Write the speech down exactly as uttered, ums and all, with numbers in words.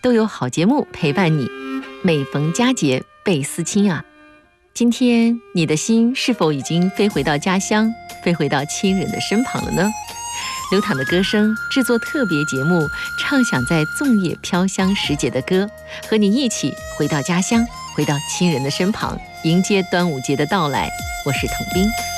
都有好节目陪伴你。每逢佳节倍思亲啊！今天你的心是否已经飞回到家乡，飞回到亲人的身旁了呢？流淌的歌声制作特别节目，唱响在粽叶飘香时节的歌，和你一起回到家乡，回到亲人的身旁，迎接端午节的到来。我是腾斌。